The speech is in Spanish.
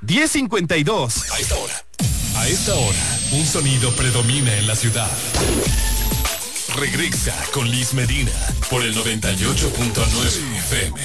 10:52. A esta hora, un sonido predomina en la ciudad. Regresa con Liz Medina por el 98.9 FM.